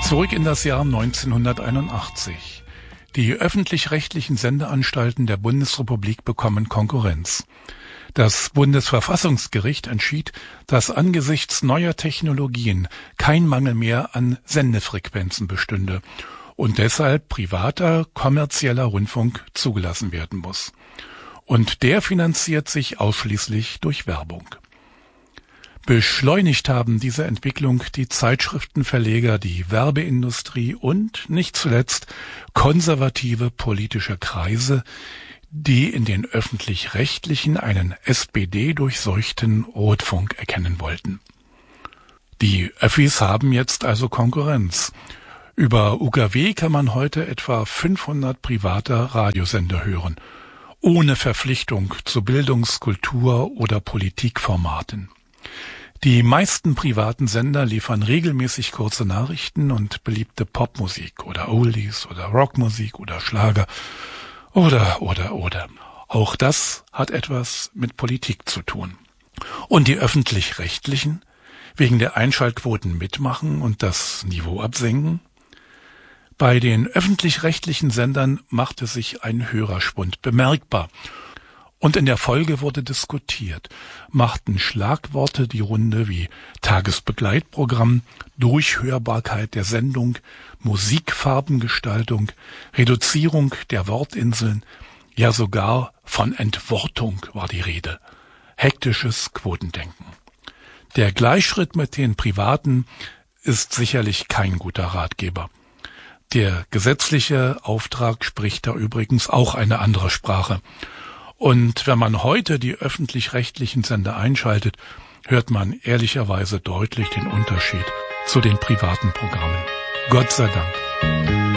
Zurück in das Jahr 1981. Die öffentlich-rechtlichen Sendeanstalten der Bundesrepublik bekommen Konkurrenz. Das Bundesverfassungsgericht entschied, dass angesichts neuer Technologien kein Mangel mehr an Sendefrequenzen bestünde und deshalb privater, kommerzieller Rundfunk zugelassen werden muss. Und der finanziert sich ausschließlich durch Werbung. Beschleunigt haben diese Entwicklung die Zeitschriftenverleger, die Werbeindustrie und, nicht zuletzt, konservative politische Kreise, die in den Öffentlich-Rechtlichen einen SPD-durchseuchten Rotfunk erkennen wollten. Die Öffis haben jetzt also Konkurrenz. Über UKW kann man heute etwa 500 private Radiosender hören, ohne Verpflichtung zu Bildungs-, Kultur- oder Politikformaten. Die meisten privaten Sender liefern regelmäßig kurze Nachrichten und beliebte Popmusik oder Oldies oder Rockmusik oder Schlager oder. Auch das hat etwas mit Politik zu tun. Und die Öffentlich-Rechtlichen wegen der Einschaltquoten mitmachen und das Niveau absenken? Bei den öffentlich-rechtlichen Sendern machte sich ein Hörerschwund bemerkbar. Und in der Folge wurde diskutiert, machten Schlagworte die Runde wie Tagesbegleitprogramm, Durchhörbarkeit der Sendung, Musikfarbengestaltung, Reduzierung der Wortinseln, ja sogar von Entwortung war die Rede. Hektisches Quotendenken. Der Gleichschritt mit den Privaten ist sicherlich kein guter Ratgeber. Der gesetzliche Auftrag spricht da übrigens auch eine andere Sprache. Und wenn man heute die öffentlich-rechtlichen Sender einschaltet, hört man ehrlicherweise deutlich den Unterschied zu den privaten Programmen. Gott sei Dank.